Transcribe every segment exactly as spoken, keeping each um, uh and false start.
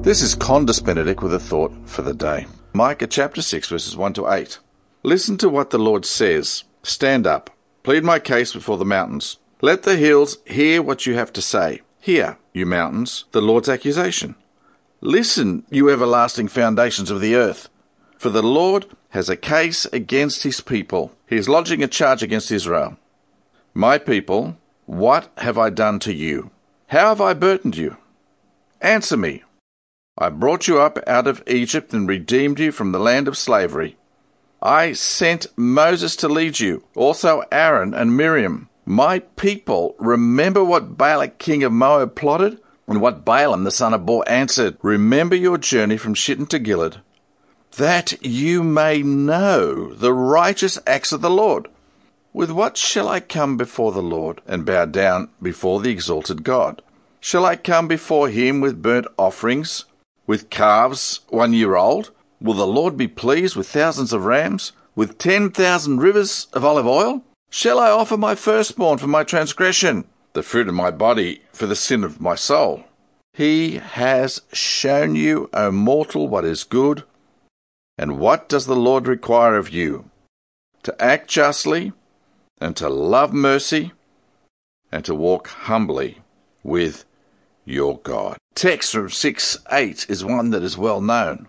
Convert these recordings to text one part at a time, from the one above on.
This is Condus Benedict with a thought for the day. Micah chapter six verses one to eight. Listen to what the Lord says. Stand up. Plead my case before the mountains. Let the hills hear what you have to say. Hear, you mountains, the Lord's accusation. Listen, you everlasting foundations of the earth. For the Lord has a case against his people. He is lodging a charge against Israel. My people, what have I done to you? How have I burdened you? Answer me. I brought you up out of Egypt and redeemed you from the land of slavery. I sent Moses to lead you, also Aaron and Miriam. My people, remember what Balak king of Moab plotted, and what Balaam the son of Beor answered. Remember your journey from Shittim to Gilead, that you may know the righteous acts of the Lord. With what shall I come before the Lord, and bow down before the exalted God? Shall I come before him with burnt offerings, with calves one year old? Will the Lord be pleased with thousands of rams, with ten thousand rivers of olive oil? Shall I offer my firstborn for my transgression, the fruit of my body for the sin of my soul? He has shown you, O mortal, what is good. And what does the Lord require of you? To act justly, and to love mercy, and to walk humbly with your God. Text from six eight is one that is well known.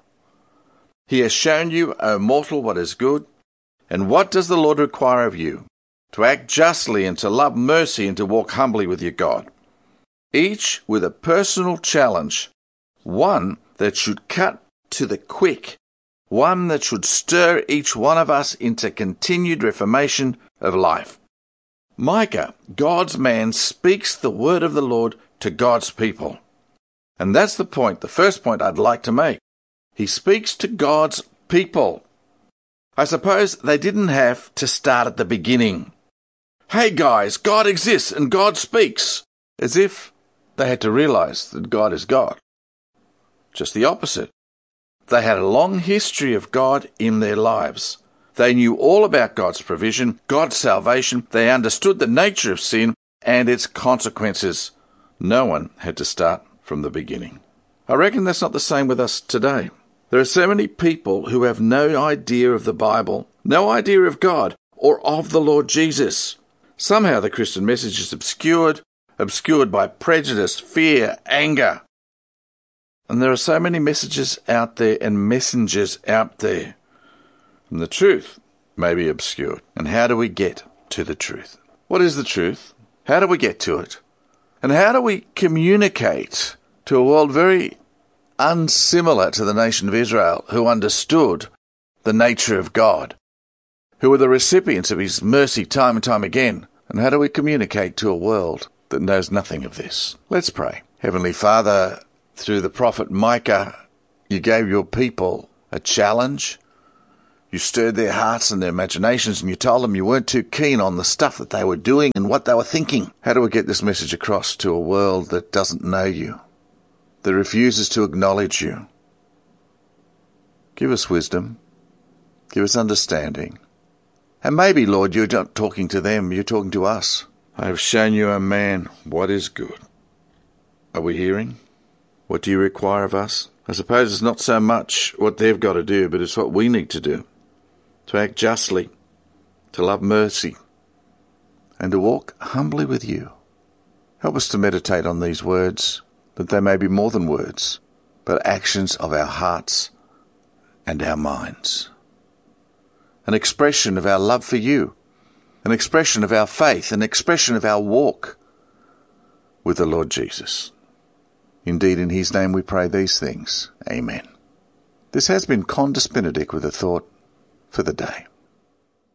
He has shown you, O mortal, what is good. And what does the Lord require of you? To act justly, and to love mercy, and to walk humbly with your God. Each with a personal challenge, one that should cut to the quick, one that should stir each one of us into continued reformation of life. Micah, God's man, speaks the word of the Lord to God's people. And that's the point, the first point I'd like to make. He speaks to God's people. I suppose they didn't have to start at the beginning. Hey guys, God exists and God speaks. As if they had to realize that God is God. Just the opposite. They had a long history of God in their lives. They knew all about God's provision, God's salvation. They understood the nature of sin and its consequences. No one had to start from the beginning. I reckon that's not the same with us today. There are so many people who have no idea of the Bible, no idea of God or of the Lord Jesus. Somehow the Christian message is obscured, obscured by prejudice, fear, anger. And there are so many messages out there and messengers out there. And the truth may be obscured. And how do we get to the truth? What is the truth? How do we get to it? And how do we communicate to a world very unsimilar to the nation of Israel, who understood the nature of God, who were the recipients of his mercy time and time again? And how do we communicate to a world that knows nothing of this? Let's pray. Heavenly Father, through the prophet Micah, you gave your people a challenge. You stirred their hearts and their imaginations, and you told them you weren't too keen on the stuff that they were doing and what they were thinking. How do we get this message across to a world that doesn't know you, that refuses to acknowledge you? Give us wisdom. Give us understanding. And maybe, Lord, you're not talking to them, you're talking to us. I have shown you, O man, what is good. Are we hearing? What do you require of us? I suppose it's not so much what they've got to do, but it's what we need to do. To act justly, to love mercy, and to walk humbly with you. Help us to meditate on these words, that they may be more than words, but actions of our hearts and our minds. An expression of our love for you, an expression of our faith, an expression of our walk with the Lord Jesus. Indeed, in his name we pray these things. Amen. This has been Condus Benedict with a thought for the day.